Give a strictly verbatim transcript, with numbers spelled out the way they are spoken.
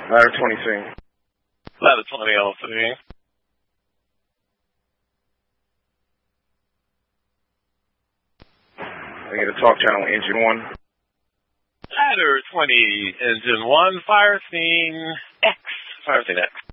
Ladder twenty scene. Ladder twenty L three. I get a talk channel, engine one. Ladder twenty, engine one, fire scene X. Fire scene X.